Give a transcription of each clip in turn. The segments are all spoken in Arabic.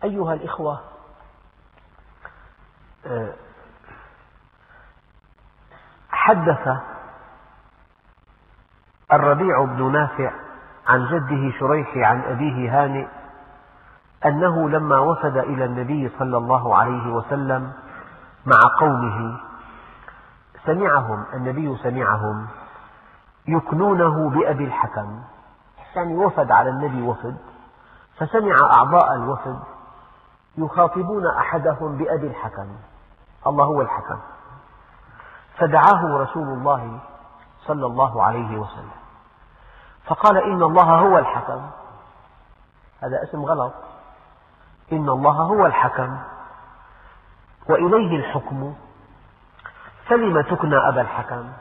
أيها الإخوة، حدث الربيع بن نافع عن جده شريح عن أبيه هانئ أنه لما وفد إلى النبي صلى الله عليه وسلم مع قومه النبي سمعهم يكنونه بأبي الحكم، يعني وفد على النبي وفد، فسمع أعضاء الوفد يخاطبون أحدهم بأبي الحكم، الله هو الحكم، فدعاه رسول الله صلى الله عليه وسلم فقال إن الله هو الحكم. هذا اسم غلط، إن الله هو الحكم وإليه الحكم، فلم تكنى أبا الحكم؟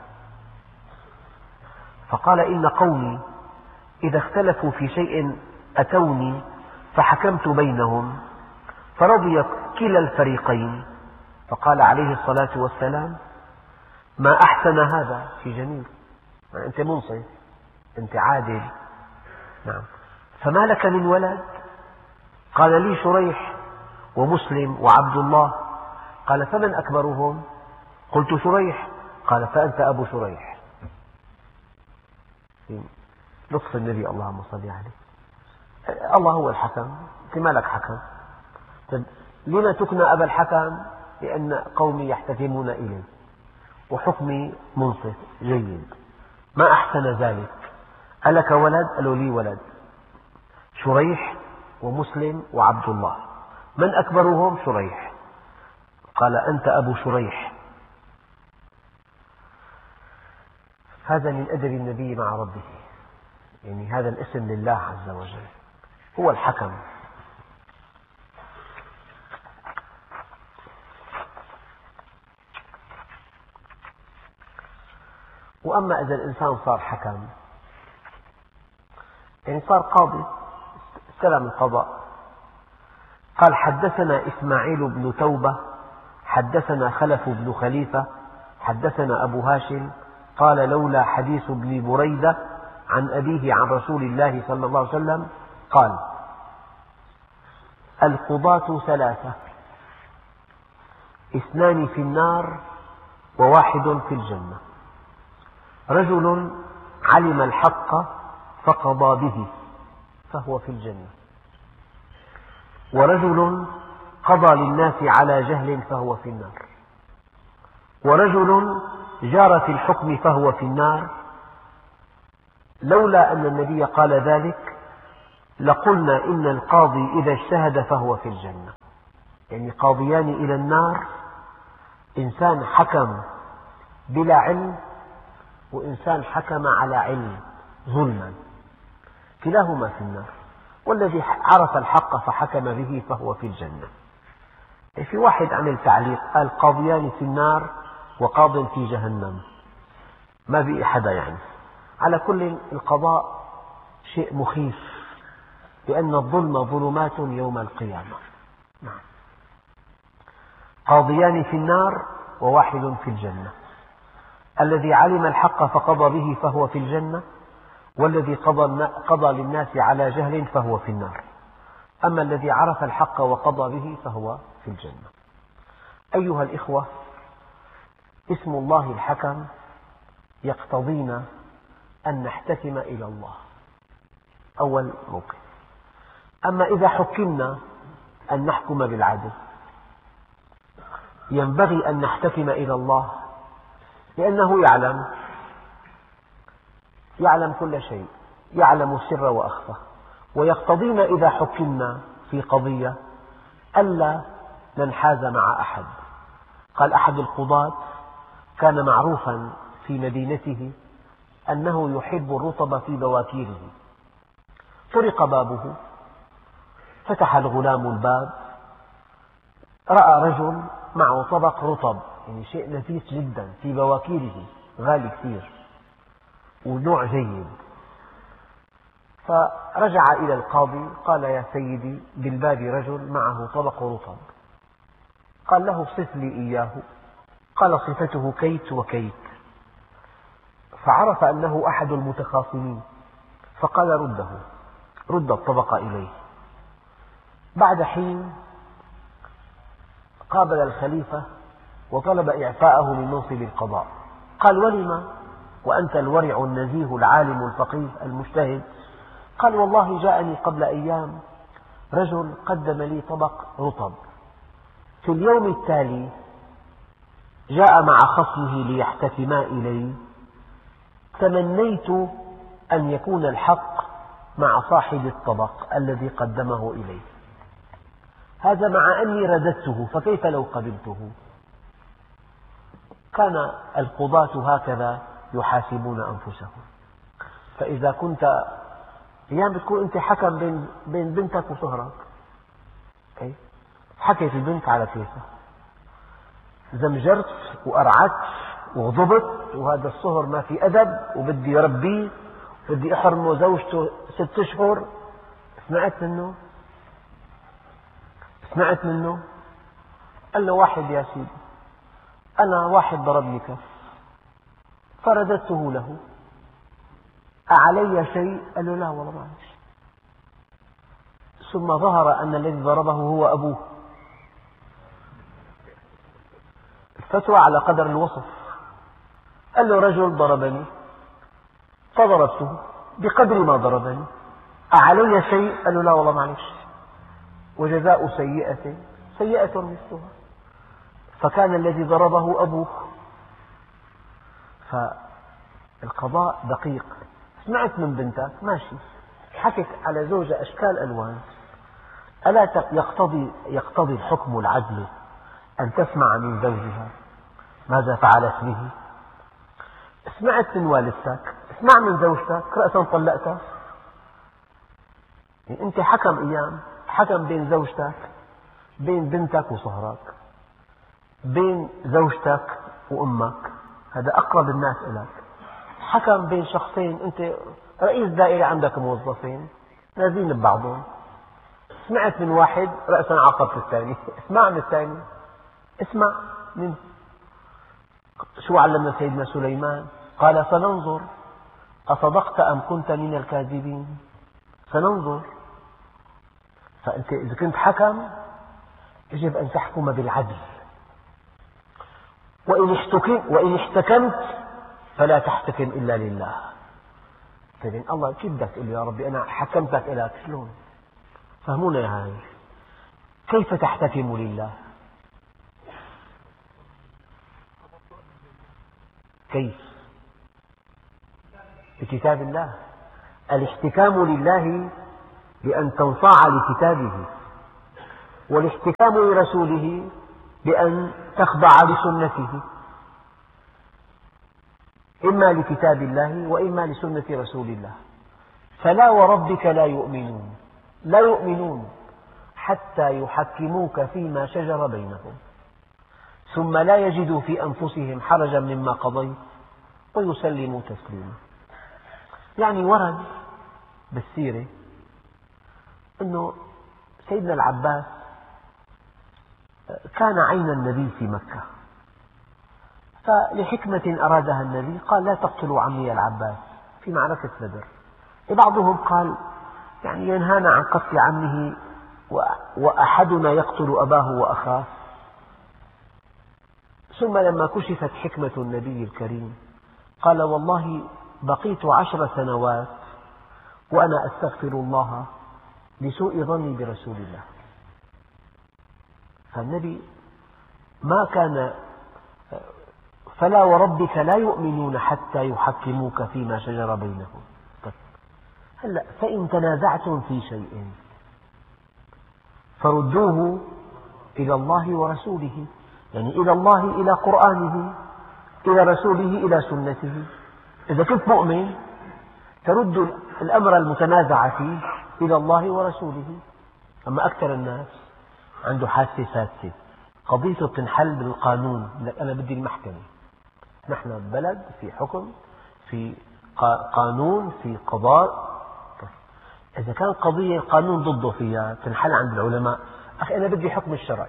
فقال إن قومي إذا اختلفوا في شيء أتوني فحكمت بينهم فرضي كلا الفريقين. فقال عليه الصلاة والسلام ما أحسن هذا، في جميل، أنت منصف، أنت عادل، نعم، فما لك من ولد؟ قال لي شريح ومسلم وعبد الله. قال فمن أكبرهم؟ قلت شريح. قال فأنت أبو شريح. لطف النبي، اللهم صل عليه. الله هو الحكم، أنت ما لك حكم. لما تكنى أبا الحكم؟ لأن قومي يحتكمون إلي وحكمي منصف جيد. ما أحسن ذلك، ألك ولد؟ قالوا لي ولد، شريح ومسلم وعبد الله. من أكبرهم؟ شريح. قال أنت أبو شريح. هذا من أدب النبي مع ربه، يعني هذا الاسم لله عز وجل، هو الحكم. وأما إذا الإنسان صار حكم، يعني صار قاضي، استلم القضاء، قال حدثنا إسماعيل بن توبة حدثنا خلف بن خليفة حدثنا أبو هاشم قال لولا حديث ابن بريدة عن أبيه عن رسول الله صلى الله عليه وسلم قال القضاة ثلاثة، اثنان في النار وواحد في الجنة، رجل علم الحق فقضى به فهو في الجنة، ورجل قضى للناس على جهل فهو في النار، ورجل جار في الحكم فهو في النار. لولا أن النبي قال ذلك لقلنا إن القاضي إذا اجتهد فهو في الجنة. يعني قاضيان إلى النار، إنسان حكم بلا علم وإنسان حكم على علم ظلما، كلاهما في النار، والذي عرف الحق فحكم به فهو في الجنة. في واحد عمل تعليق قال قاضيان في النار وقاض في جهنم، ما بقي حدا يعني. على كل القضاء شيء مخيف، لأن الظلم ظلمات يوم القيامة. نعم. قاضيان في النار وواحد في الجنة، الذي علم الحق فقضى به فهو في الجنة، والذي قضى للناس على جهل فهو في النار. أما الذي عرف الحق وقضى به فهو في الجنة. أيها الإخوة، اسم الله الحكم يقتضينا أن نحتكم إلى الله، أول موقف. أما إذا حكمنا أن نحكم بالعدل، ينبغي أن نحتكم إلى الله، لأنه يعلم كل شيء، يعلم السر وأخفى، ويقتضينا إذا حكمنا في قضية ألا ننحاز مع أحد. قال أحد القضاة كان معروفا في مدينته أنه يحب الرطب في بواكيره، طرق بابه، فتح الغلام الباب، رأى رجل معه طبق رطب، يعني شيء نفيس جدا في بواكيره، غالي كثير ونوع جيد. فرجع إلى القاضي قال يا سيدي بالباب رجل معه طبق رطب. قال له صف لي إياه. قال صفته كيت وكيت. فعرف أنه أحد المتخاصمين، فقال رد الطبق إليه. بعد حين قابل الخليفة وطلب إعفاءه من منصب القضاء. قال: ولم وأنت الورع النزيه العالم الفقيه المجتهد؟ قال: والله جاءني قبل أيام رجل قدم لي طبق رطب، في اليوم التالي جاء مع خصمه ليحتكما إلي، تمنيت أن يكون الحق مع صاحب الطبق الذي قدمه إلي، هذا مع أني رددته، فكيف لو قبلته؟ كان القضاة هكذا يحاسبون أنفسهم. فإذا كنت أيام بتكون أنت حكم بين بنتك وصهرك، حكيت البنت على كيفها، زمجرت وأرعت وغضبت، وهذا الصهر ما في أدب وبدي يربيه بدي أحرمه زوجته 6 أشهر. سمعت منه قال له: واحد يا سيدي، أنا واحد ضربني كف فرددته له، أعلي شيء؟ قال له: لا والله معلش. ثم ظهر أن الذي ضربه هو أبوه. الفتوى على قدر الوصف. قال له: رجل ضربني فضربته بقدر ما ضربني، أعلي شيء؟ قال له: لا والله معلش، وجزاء سيئة سيئة مثلها. فكان الذي ضربه أبوه. فالقضاء دقيق. سمعت من بنتك ماشي، حكت على زوجة أشكال ألوان، ألا يقتضي الحكم العدل أن تسمع من زوجها ماذا فعلت به؟ سمعت من والدتك، اسمع من زوجتك، رأسا طلقتها. يعني أنت حكم بين زوجتك، بين بنتك وصهرك، بين زوجتك وأمك، هذا أقرب الناس إليك. حكم بين شخصين، أنت رئيس دائرة عندك موظفين نازلين ببعضهم، سمعت من واحد رأسا عاقبت الثاني، اسمع من الثاني، اسمع منه. شو علمنا سيدنا سليمان؟ قال: سننظر أصدقت أم كنت من الكاذبين. سننظر. فأنت إذا كنت حكم يجب أن تحكم بالعدل، وإن احتكمت فلا تحتكم إلا لله. طيب الله كيف بدك تقول يا ربي أنا حكمتك إليك؟ شلون؟ فهمونا يا هاي، كيف تحتكم لله؟ كيف؟ بكتاب الله. الاحتكام لله بأن تنصاع لكتابه، والاحتكام لرسوله بأن تخضع لسنته، إما لكتاب الله وإما لسنة رسول الله. فلا وربك لا يؤمنون حتى يحكموك فيما شجر بينهم ثم لا يجدوا في أنفسهم حرجا مما قضيت ويسلموا تسليما. يعني ورد بالسيرة أنه سيدنا العباس كان عين النبي في مكة، فلحكمة أرادها النبي قال: لا تقتلوا عمي العباس في معركة بدر. بعضهم قال يعني ينهانا عن قتل عمه وأحدنا يقتل أباه وأخاه. ثم لما كشفت حكمة النبي الكريم قال: والله بقيت 10 سنوات وأنا أستغفر الله لسوء ظني برسول الله. فالنبي ما كان فلا وربك لا يؤمنون حتى يحكموك فيما شجر بينهم. هلأ فإن تنازعتم في شيء فردوه إلى الله ورسوله، يعني إلى الله إلى قرآنه، إلى رسوله إلى سنته. إذا كنت مؤمن ترد الأمر المتنازع فيه إلى الله ورسوله. أما أكثر الناس عنده حاسة سادسة، قضيته تنحل بالقانون، لك أنا بدي المحكمة. نحن بلد في حكم، في قانون، في قضاء. إذا كان قضية القانون ضده فيها تنحل عند العلماء. أخي أنا بدي حكم الشرع.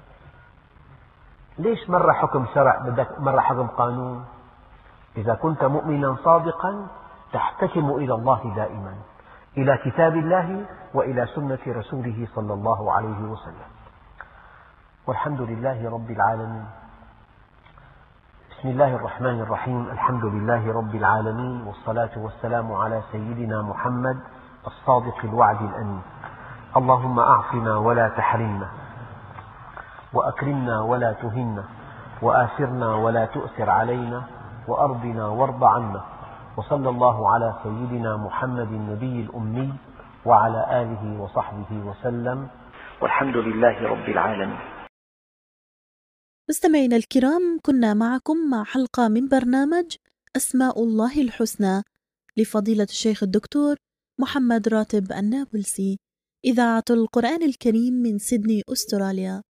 ليش مرة حكم شرع بدك مرة حكم قانون؟ إذا كنت مؤمنا صادقا تحتكم إلى الله دائما. إلى كتاب الله وإلى سنة رسوله صلى الله عليه وسلم. والحمد لله رب العالمين. بسم الله الرحمن الرحيم. الحمد لله رب العالمين، والصلاة والسلام على سيدنا محمد الصادق الوعد الأمين. اللهم أعطنا ولا تحرمنا، وأكرمنا ولا تهنا، وآثرنا ولا تؤثر علينا، وأرضنا وارض عنا. وصلى الله على سيدنا محمد النبي الأمي وعلى آله وصحبه وسلم، والحمد لله رب العالمين. مستمعينا الكرام، كنا معكم مع حلقة من برنامج أسماء الله الحسنى لفضيلة الشيخ الدكتور محمد راتب النابلسي، إذاعة القرآن الكريم من سيدني، أستراليا.